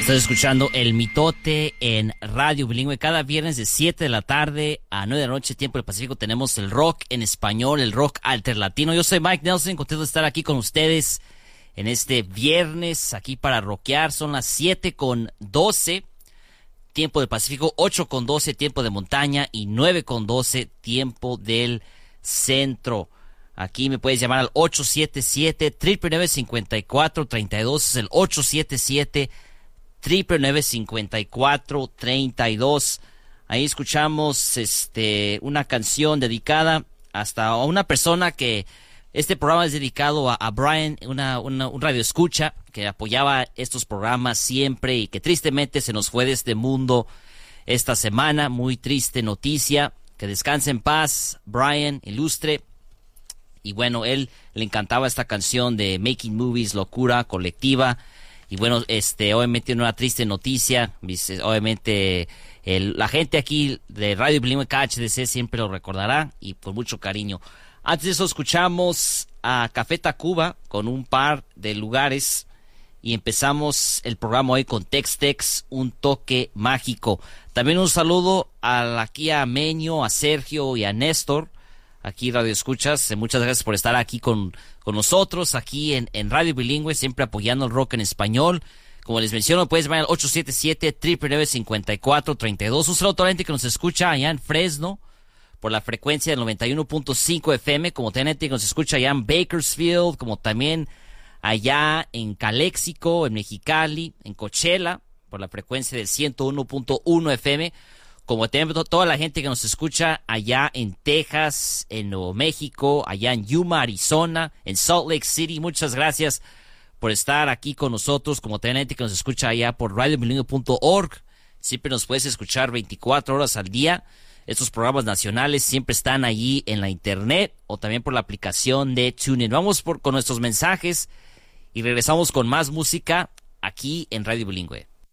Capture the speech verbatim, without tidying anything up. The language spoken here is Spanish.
Estás escuchando El Mitote en Radio Bilingüe. Cada viernes de siete de la tarde a nueve de la noche, tiempo del Pacífico, tenemos el rock en español, el rock alterlatino. Yo soy Mike Nelson, contento de estar aquí con ustedes en este viernes, aquí para rockear. Son las siete con doce, tiempo del Pacífico, ocho con doce, tiempo de montaña, y nueve con doce, tiempo del centro. Aquí me puedes llamar al ocho siete siete, nueve nueve nueve, cinco cuatro tres dos, es el ocho siete siete, nueve nueve nueve, cinco cuatro tres dos. Ahí escuchamos este una canción dedicada hasta a una persona que este programa es dedicado a, a Brian, una, una un radio escucha que apoyaba estos programas siempre y que tristemente se nos fue de este mundo esta semana. Muy triste noticia. Que descanse en paz, Brian Ilustre. Y bueno, él le encantaba esta canción de Making Movies, Locura Colectiva. Y bueno, este, obviamente una triste noticia. Obviamente el, la gente aquí de Radio Bilingüe K H D C siempre lo recordará y con mucho cariño. Antes de eso escuchamos a Café Tacuba con un par de lugares. Y empezamos el programa hoy con Tex-Tex, un toque mágico. También un saludo a, aquí a Meño, a Sergio y a Néstor. Aquí Radio Escuchas, muchas gracias por estar aquí con, con nosotros, aquí en, en Radio Bilingüe, siempre apoyando el rock en español. Como les menciono, puedes llamar al ocho siete siete, nueve nueve nueve, cinco cuatro tres dos. Un saludo a toda la gente que nos escucha allá en Fresno, por la frecuencia del noventa y uno punto cinco F M, como también gente que nos escucha allá en Bakersfield, como también allá en Calexico, en Mexicali, en Coachella, por la frecuencia del ciento uno punto uno F M. Como también toda la gente que nos escucha allá en Texas, en Nuevo México, allá en Yuma, Arizona, en Salt Lake City. Muchas gracias por estar aquí con nosotros. Como también la gente que nos escucha allá por radio bilingüe punto org. Siempre nos puedes escuchar veinticuatro horas al día. Estos programas nacionales siempre están allí en la internet o también por la aplicación de TuneIn. Vamos por, con nuestros mensajes y regresamos con más música aquí en Radio Bilingüe.